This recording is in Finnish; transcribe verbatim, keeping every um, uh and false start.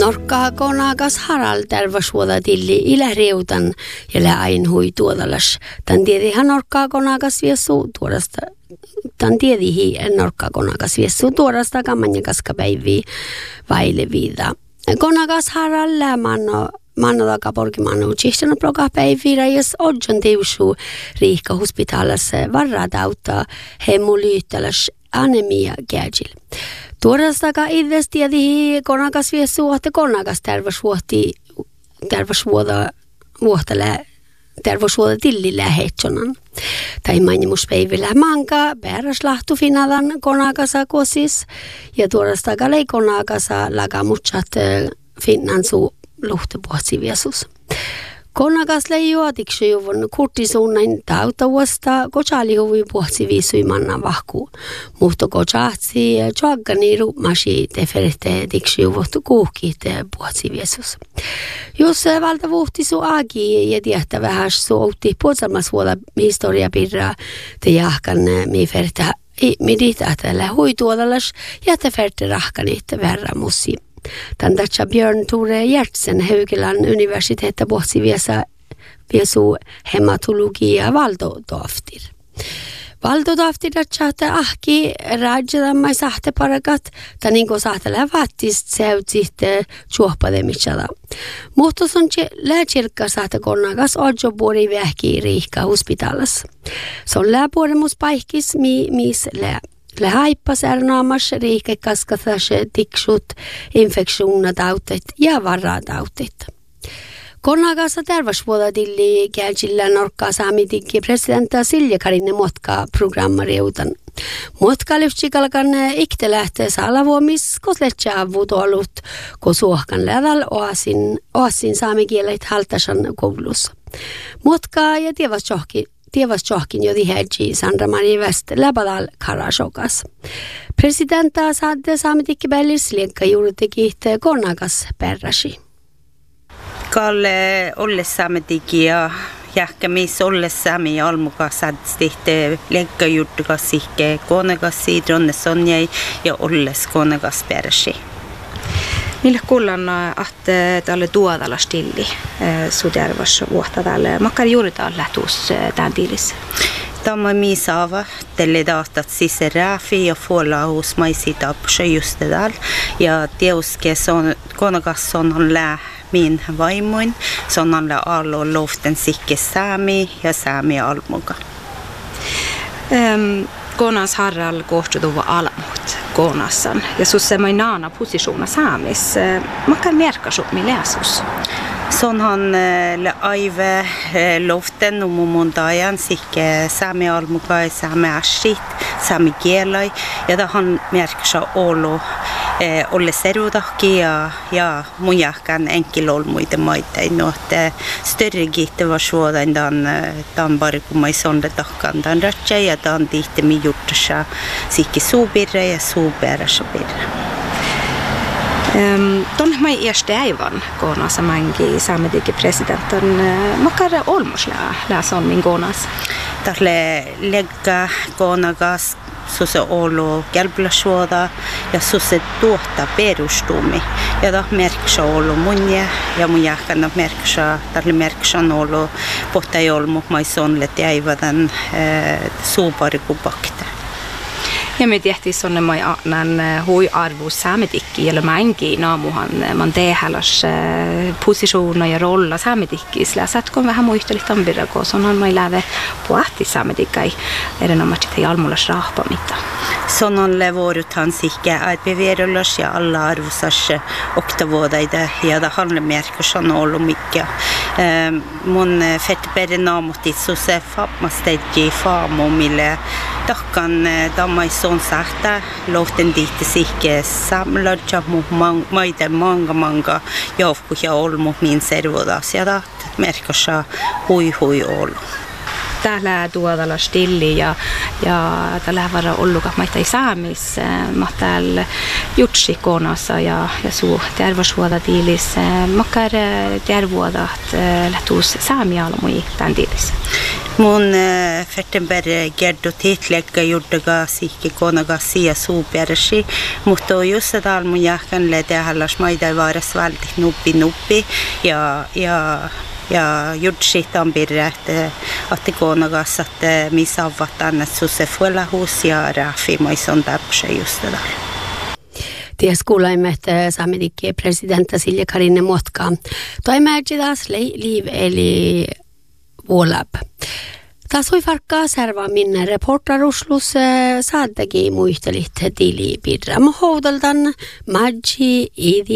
Norkkaa konakas Harald tervasuoda tilli iläreutan ja läin hui tuodalas. Tän tiedihän norkkaa konakas viessu tuodasta. Tän tiedihi norkkaa konakas viessu tuodasta kammanja kaskapäiviä vaileviida. Konakas Harald lämanno manno taka porkimannu chihtana prokapäiviä jos odjon teusu riikka hospitaalassa varradautta hemolyyttäläs anemia käjil. Tuorastaka itse tiedi konakas viessu että konakas terveysvuotti terveysvuoda vuohtele terveysvuoda tilli lähetsonan. Tai mainimuspäivillä manka pääräslahtu finalan konakasa kosis ja tuorastaka lei konakasa lagamutsat finansu luhtepuhti viesus. Konakas leijuatiksi juvun kurtisuunnain tautavasta kochali huvi puhti viisuimanna vahku. Muhto kochaatsi joaggani ruumasi teferete tiksi juvuttu kuuhkiite puhti viesus. Jos valta vuhtisu agi ja tiehtä vähän suoutti puolsamas vuoda historia pirra te jahkan mi ferta miditä tällä huituodalas ja te ferte rahkanit verran mussi. Tän tässä Björn Tore Järtsen Haukelan universiteetta pohti viesä viesu hematologia valtotoftir. Valtotoftir että ahki rajadammai sahte parakat, tai niin kuin sahte lävättist seut sitten juohpademitsada. Mutta on lääkirkka sahte konnakas odjo puori vähki riikka hospitaalassa. Se on lääpuoremus paikis, mi, mis lää. Le haippas ernaamas riike kaskathas tiksut, infektionatautet ja varratautet. Konnakassa terveysvuoda tilli käjillä norkkaa saamitikki presidentta Silja Karinne Motka programmareutan. Motka lyftsikalkan ikte lähtee salavuomis, kosletja avutolut, kun suohkan lädal oasin, oasin saamikielet haltasan koulussa. Motka ja tievas johki. Tievas johkin jodi hedji Sandra Marie West läpadal karasokas. Presidenta saadde saamitikki bällis liekka juuritekit konakas perrasi. Kalle olles saamitikki ja jähkä missä olles saami almukas saadde liekka juurikas ihke konakas siidronne sonjai ja olles konakas perrasi. Millä kuullaan, että tälle tuodalla stilli sudervassa vuotta tälle makkari juuri tällä lähtuus tämän tiilissä. Tämä on misaava, tälle daatat sisäräfi ja fuolahus maisita apsa just täällä. Ja teuske on konakas on lää min vaimoin, se on alla allo loften sikke saami ja saami almuga. Um, Konas Harald kohtuutuva alamut konassan ja susse mai naana positiona saamis. Makan merkasupmi läsus. Sonhan le aive loften och mumundajan sikke saami almugai saami ashit saami kielai ja dahan merksa olo eh, olle serudahki ja ja munjahkan enkel olmuide maita no että större gitte var suodan dan dan bara kumai sonde dahkan dan ratcha ja dan ditte mi jutsa sikke subirre ja subera subirre. Um, Tuon mai eerste aivan koonassa mangi saamedikin presidentin makara olmus läsa on min koonas. Tälle legga koonagas susse olo kelplasuoda ja susse tuotta perustumi. Ja da merksa olo munje ja mun jahkan merksa tälle merksa olo pohta olmu mai sonlet aivan suupari kupakta. Ja me tehtiin sonne mai annan hui arvus saamedikki eller mangi naamuhan man tehalas positiona ja rolla saamedikkis läsat kun vähän muistelit ambira kun sonhan mai läve puhti saamedikkai erinomaisesti ei almulas rahpamitta. Sonon levoruthan sikke att beverulas ja alla arvusas oktavuodaida ja da handlar merkis on ollut mycket. Mun fettbere naamutit så se fapmastegi famo mille takkan damai son sahta lohten diitte sikke samladja mu maiden manga manga jovku ja olmu min servodas ja da merkasa hui hui olu. Täällä tuodalla stilli ja ja tällä vara olluka maita ei saamis ma täällä jutsi konassa ja ja suu terveysvuoda tiilis makkar terveysvuodat lähtuus saamialmui tän tiilis. Mun Fertenberg Gerdo Titlegga juurdaga siikki konaga siia suupersi, mutta just täällä mun jahkan lede hallas maida vaaras valti nuppi nuppi ja ja ja jutsit on birre että att konagas att missä avatan että susse fulla hus ja rafi maison tapse just täällä. Ties kuulaimet saamedikke presidentti Silja Karine Motka. Toimäji taas liiv eli vuolab. Taas voi farkkaa serva minne reportaruslus saattegi muistelit tili pirra. Mä houdaltan Maggi, Idi